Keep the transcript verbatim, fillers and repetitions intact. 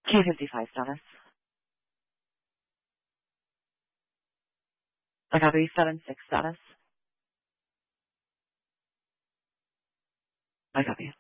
Q fifty-five status. I copy seven six status. I copy.